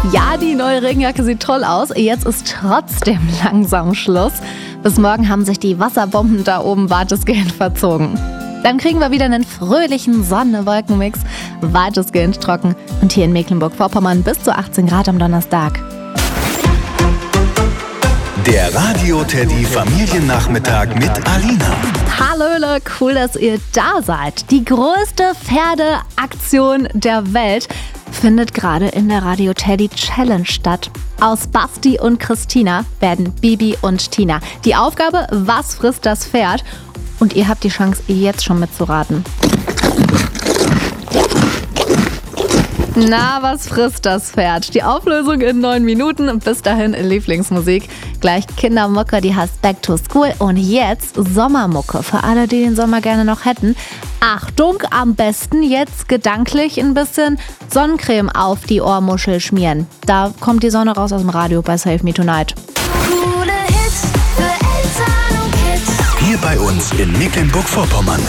Ja, die neue Regenjacke sieht toll aus. Jetzt ist trotzdem langsam Schluss. Bis morgen haben sich die Wasserbomben da oben weitestgehend verzogen. Dann kriegen wir wieder einen fröhlichen Sonne-Wolken-Mix, weitestgehend trocken und hier in Mecklenburg-Vorpommern bis zu 18 Grad am Donnerstag. Der Radio-Teddy Familiennachmittag mit Alina. Hallöle, cool, dass ihr da seid. Die größte Pferdeaktion der Welt findet gerade in der Radio-Teddy Challenge statt. Aus Basti und Christina werden Bibi und Tina. Die Aufgabe, was frisst das Pferd? Und ihr habt die Chance, jetzt schon mitzuraten. Na, was frisst das Pferd? Die Auflösung in 9 Minuten. Bis dahin Lieblingsmusik. Gleich Kindermucke, die heißt Back to School. Und jetzt Sommermucke für alle, die den Sommer gerne noch hätten. Achtung, am besten jetzt gedanklich ein bisschen Sonnencreme auf die Ohrmuschel schmieren. Da kommt die Sonne raus aus dem Radio bei Save Me Tonight. Coole Hits für Eltern und Kids. Hier bei uns in Mecklenburg-Vorpommern.